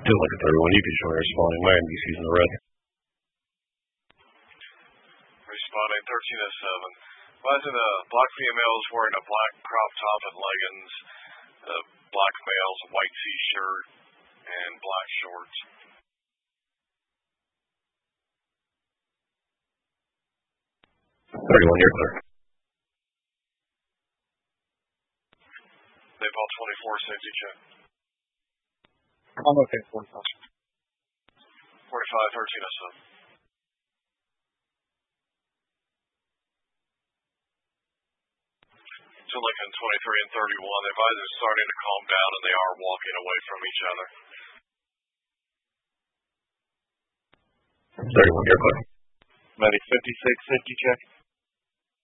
Still like a 31, you be sure responding. My NBC's in the red. Responding 1307. Why is it a black female is wearing a black crop top and leggings, a black male's a white t-shirt, and black shorts? You're clear. Napalm 24, safety check. I'm okay, 45. 45, 1307. To Lincoln 23 and 31, the advisor is starting to calm down and they are walking away from each other. 31, you're clear. Medic 56, safety check.